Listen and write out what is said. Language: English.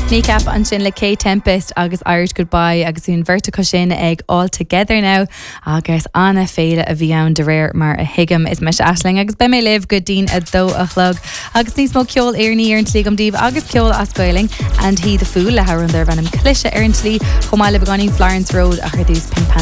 Nícap an sin le K Tempest agus Irish Goodbye agus ún vertical sin ag All Together Now agus anna féile a bhí ann de réir mar a hiigem is meis Aisling agus be mé liv go dín a dó a chlog agus níos mó ceol éarní ar an tlí gom díobh agus ceol ascoiling and he the fool le haran there bhenim cliise ar an tlí chomáile beganí Florence Road a chu dús pimpan